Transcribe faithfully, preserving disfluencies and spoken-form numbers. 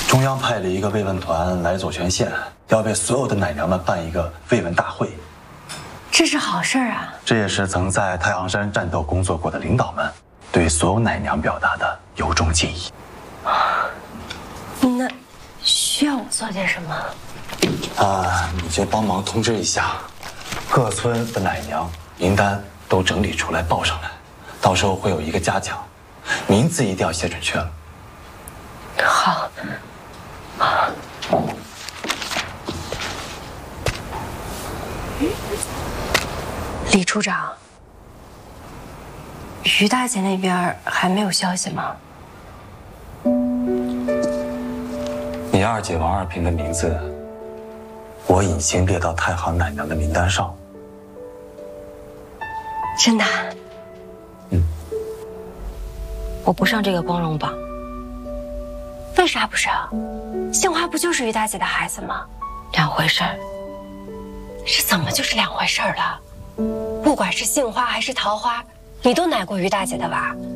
中央派了一个慰问团来左权县，要为所有的奶娘们办一个慰问大会。 这是好事啊！ 这也是曾在太行山战斗工作过的领导们对所有奶娘表达的由衷敬意。 那需要我做点什么？ 啊，你就帮忙通知一下，各村的奶娘名单都整理出来报上来，到时候会有一个加强，名字一定要写准确了。 好。李处长，于大姐那边还没有消息吗？ 你二姐王二平的名字，我已经列到太行奶娘的名单上。 真的？ 嗯。 我不上这个光荣榜。为啥不上？杏花不就是于大姐的孩子吗？两回事儿。这怎么就是两回事儿了？不管是杏花还是桃花，你都奶过于大姐的娃，